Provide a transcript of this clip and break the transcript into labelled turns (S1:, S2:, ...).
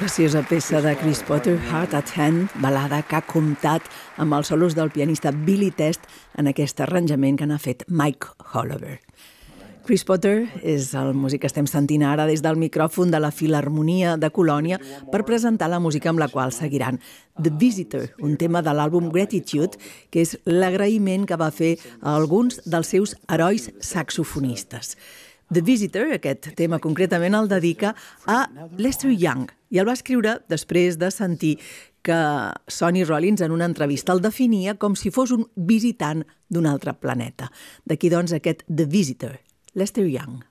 S1: Preciosa peça de Chris Potter, Heart at Hand, balada que ha comptat amb els solos del pianista Billy Test en aquest arranjament que n'ha fet Mike Hollover. Chris Potter és el músic que estem sentint ara des del micròfon de la Filharmonia de Colònia per presentar la música amb la qual seguiran The Visitor, un tema de l'àlbum Gratitude, que és l'agraïment que va fer a alguns dels seus herois saxofonistes. The Visitor, aquest tema concretament, el dedica a Lester Young i el va escriure després de sentir que Sonny Rollins en una entrevista el definia com si fos un visitant d'un altre planeta. D'aquí, doncs, aquest The Visitor, Lester Young.